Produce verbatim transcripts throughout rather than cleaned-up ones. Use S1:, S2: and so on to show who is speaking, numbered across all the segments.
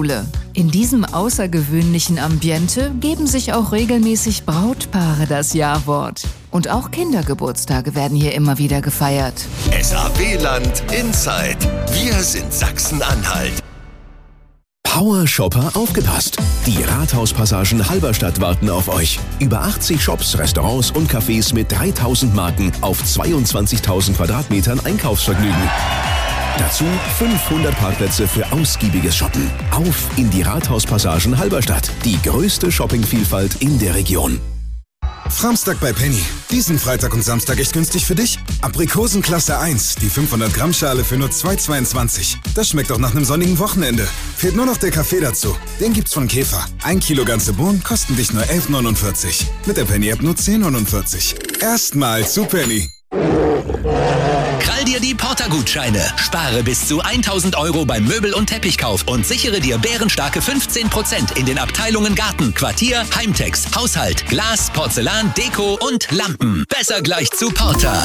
S1: Schule. In diesem außergewöhnlichen Ambiente geben sich auch regelmäßig Brautpaare das Ja-Wort. Und auch Kindergeburtstage werden hier immer wieder gefeiert.
S2: S A W-Land Inside. Wir sind Sachsen-Anhalt.
S3: Power-Shopper, aufgepasst! Die Rathauspassagen Halberstadt warten auf euch. Über achtzig Shops, Restaurants und Cafés mit dreitausend Marken auf zweiundzwanzigtausend Quadratmetern Einkaufsvergnügen. Dazu fünfhundert Parkplätze für ausgiebiges Shoppen. Auf in die Rathauspassagen Halberstadt. Die größte Shoppingvielfalt in der Region.
S4: Framstag bei Penny. Diesen Freitag und Samstag echt günstig für dich? Aprikosen Klasse eins, die fünfhundert Gramm Schale für nur zwei Euro zweiundzwanzig. Das schmeckt doch nach einem sonnigen Wochenende. Fehlt nur noch der Kaffee dazu. Den gibt's von Käfer. Ein Kilo ganze Bohnen kosten dich nur elf Euro neunundvierzig. Mit der Penny-App nur zehn Euro neunundvierzig. Erstmal zu Penny.
S5: Krall dir die Porter-Gutscheine. Spare bis zu tausend Euro beim Möbel- und Teppichkauf und sichere dir bärenstarke fünfzehn Prozent in den Abteilungen Garten, Quartier, Heimtex, Haushalt, Glas, Porzellan, Deko und Lampen. Besser gleich zu Porter.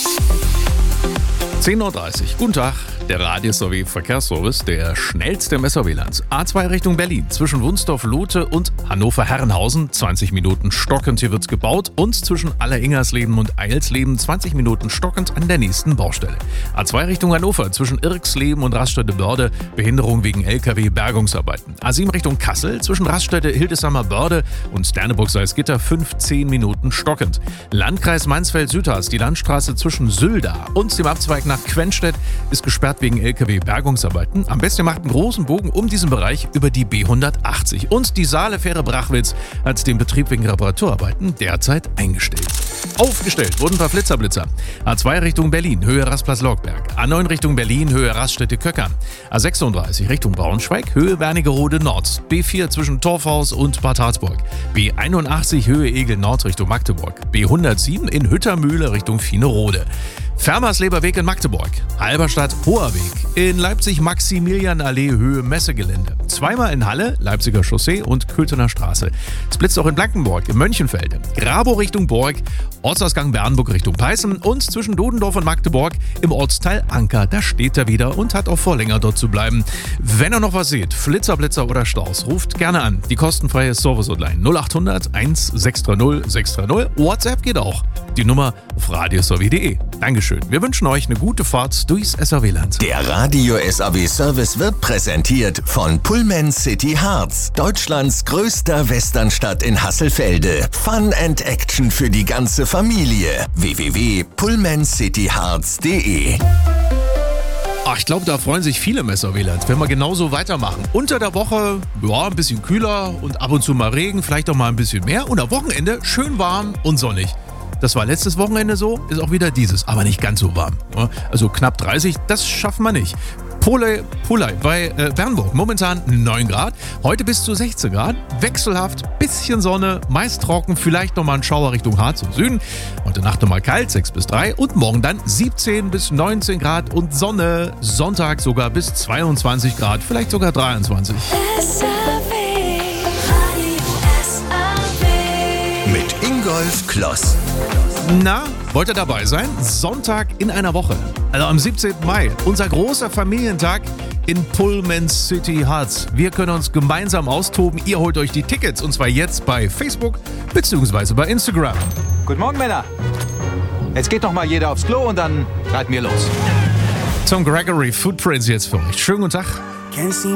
S6: zehn Uhr dreißig. Guten Tag. Der Radio-Sowie Verkehrsservice, der schnellste im S A W-Land. A zwei Richtung Berlin, zwischen Wunsdorf-Lote und Hannover-Herrenhausen, zwanzig Minuten stockend, hier wird's gebaut. Und zwischen Alleringersleben und Eilsleben, zwanzig Minuten stockend an der nächsten Baustelle. A zwei Richtung Hannover, zwischen Irksleben und Raststätte-Börde, Behinderung wegen L K W-Bergungsarbeiten. A sieben Richtung Kassel, zwischen Raststätte Hildesheimer-Börde und Sternburg-Salzgitter, fünfzehn Minuten stockend. Landkreis Mansfeld-Südharz, die Landstraße zwischen Sülda und dem Abzweig nach Quenstedt ist gesperrt wegen L K W-Bergungsarbeiten. Am besten macht einen großen Bogen um diesen Bereich über die B hundertachtzig. Und die Saale-Fähre Brachwitz hat den Betrieb wegen Reparaturarbeiten derzeit eingestellt. Aufgestellt wurden ein paar Flitzerblitzer. A zwei Richtung Berlin, Höhe Rastplatz Logberg. A neun Richtung Berlin, Höhe Raststätte Köckern. A sechsunddreißig Richtung Braunschweig, Höhe Wernigerode Nord. B vier zwischen Torfhaus und Bad Harzburg. B einundachtzig Höhe Egel Nord Richtung Magdeburg. B hundertsieben in Hüttermühle Richtung Fienerode. Fermersleberweg in Magdeburg, Halberstadt Hoher Weg, in Leipzig Maximilianallee Höhe Messegelände, zweimal in Halle, Leipziger Chaussee und Köthener Straße. Es blitzt auch in Blankenburg, im Mönchenfelde, Grabow Richtung Borg, Ortsausgang Bernburg Richtung Peißen und zwischen Dodendorf und Magdeburg im Ortsteil Anker. Da steht er wieder und hat auch vor, länger dort zu bleiben. Wenn ihr noch was seht, Flitzer, Blitzer oder Staus, ruft gerne an. Die kostenfreie Service-Hotline null achthundert eins sechs drei null sechs drei null. WhatsApp geht auch. Die Nummer auf radiosowie punkt de. Dankeschön. Wir wünschen euch eine gute Fahrt durchs S A W-Land.
S2: Der Radio-S A W-Service wird präsentiert von Pullman City Harz, Deutschlands größter Westernstadt in Hasselfelde. Fun and Action für die ganze Familie. w w w punkt pullman city harz punkt de.
S6: Ach, ich glaube, da freuen sich viele im S A W-Land, wenn wir genauso weitermachen. Unter der Woche, ja, ein bisschen kühler und ab und zu mal Regen, vielleicht auch mal ein bisschen mehr. Und am Wochenende schön warm und sonnig. Das war letztes Wochenende so, ist auch wieder dieses, aber nicht ganz so warm. Also knapp dreißig, das schaffen wir nicht. Pole, Pulai bei äh, Bernburg, momentan neun Grad, heute bis zu sechzehn Grad, wechselhaft, bisschen Sonne, meist trocken, vielleicht nochmal ein Schauer Richtung Harz und Süden. Heute Nacht nochmal kalt, sechs bis drei und morgen dann siebzehn bis neunzehn Grad und Sonne, Sonntag sogar bis zweiundzwanzig Grad, vielleicht sogar dreiundzwanzig.
S7: S A W, Radio S A W.
S2: Mit Ingolf Kloss.
S6: Na, wollt ihr dabei sein? Sonntag in einer Woche, also am siebzehnten Mai, unser großer Familientag in Pullman City Harz. Wir können uns gemeinsam austoben. Ihr holt euch die Tickets und zwar jetzt bei Facebook bzw. bei Instagram.
S8: Guten Morgen, Männer. Jetzt geht noch mal jeder aufs Klo und dann reiten wir los.
S6: Tom Gregory, Footprints jetzt für euch. Schönen guten Tag.